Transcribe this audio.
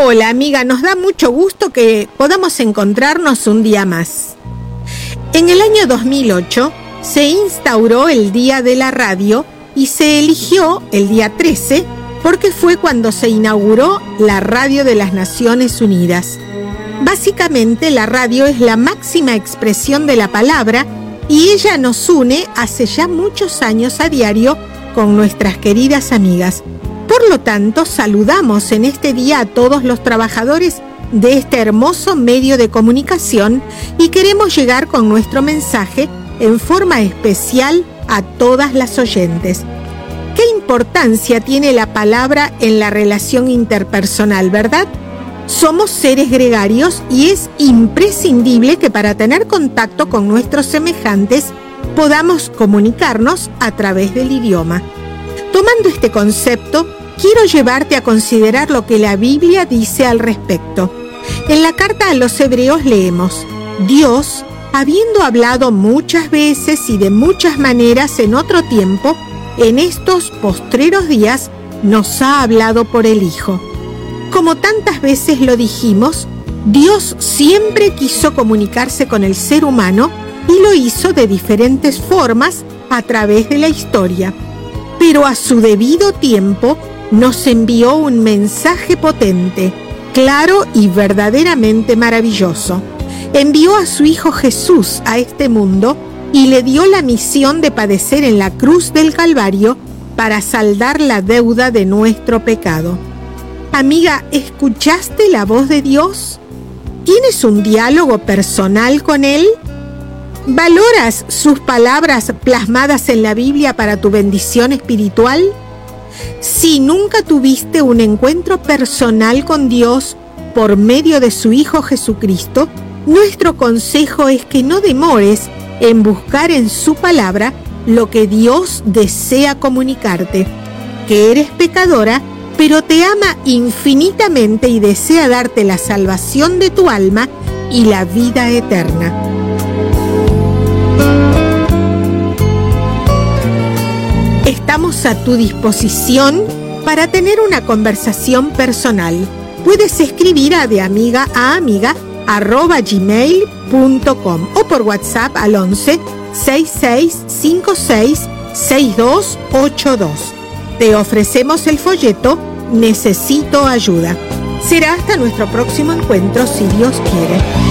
Hola amiga, nos da mucho gusto que podamos encontrarnos un día más. En el año 2008 se instauró el Día de la Radio y se eligió el día 13 porque fue cuando se inauguró la Radio de las Naciones Unidas. Básicamente la radio es la máxima expresión de la palabra y ella nos une hace ya muchos años a diario con nuestras queridas amigas. Por lo tanto, saludamos en este día a todos los trabajadores de este hermoso medio de comunicación y queremos llegar con nuestro mensaje en forma especial a todas las oyentes. ¿Qué importancia tiene la palabra en la relación interpersonal, verdad? Somos seres gregarios y es imprescindible que para tener contacto con nuestros semejantes podamos comunicarnos a través del idioma. Tomando este concepto, quiero llevarte a considerar lo que la Biblia dice al respecto. En la carta a los Hebreos leemos: Dios, habiendo hablado muchas veces y de muchas maneras en otro tiempo, en estos postreros días nos ha hablado por el Hijo. Como tantas veces lo dijimos, Dios siempre quiso comunicarse con el ser humano y lo hizo de diferentes formas a través de la historia. Pero a su debido tiempo nos envió un mensaje potente, claro y verdaderamente maravilloso. Envió a su Hijo Jesús a este mundo y le dio la misión de padecer en la cruz del Calvario para saldar la deuda de nuestro pecado. Amiga, ¿escuchaste la voz de Dios? ¿Tienes un diálogo personal con Él? ¿Valoras sus palabras plasmadas en la Biblia para tu bendición espiritual? Si nunca tuviste un encuentro personal con Dios por medio de su Hijo Jesucristo, nuestro consejo es que no demores en buscar en su palabra lo que Dios desea comunicarte, que eres pecadora, pero te ama infinitamente y desea darte la salvación de tu alma y la vida eterna. Estamos a tu disposición para tener una conversación personal. Puedes escribir a deamiga@gmail.com o por WhatsApp al 11 66 56 6282. Te ofrecemos el folleto Necesito ayuda. Será hasta nuestro próximo encuentro, si Dios quiere.